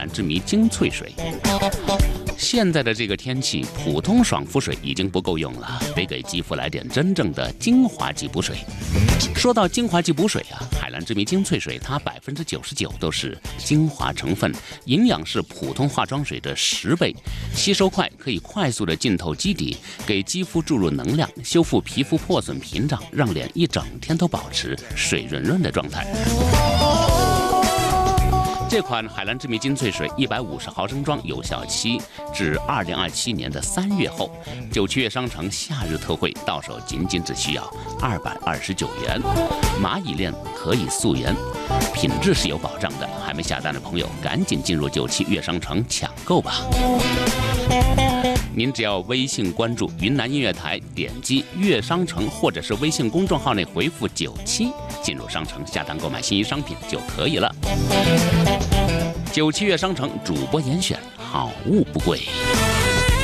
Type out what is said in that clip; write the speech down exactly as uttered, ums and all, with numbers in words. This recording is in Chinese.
之谜精粹水。现在的这个天气，普通爽肤水已经不够用了，得给肌肤来点真正的精华级补水。说到精华级补水啊，海蓝之谜精粹水它百分之九十九都是精华成分，营养是普通化妆水的十倍，吸收快，可以快速的浸透基底，给肌肤注入能量，修复皮肤破损屏障，让脸一整天都保持水润润的状态。这款海蓝之谜精粹水一百五十毫升装有效期至二零二七年的三月后，九七月商城夏日特惠，到手仅仅只需要二百二十九元。蚂蚁链可以素颜，品质是有保障的。还没下单的朋友，赶紧进入九七月商城抢购吧。您只要微信关注云南音乐台，点击乐商城或者是微信公众号内回复九七，进入商城下单购买心仪商品就可以了。九七乐商城主播严选，好物不贵。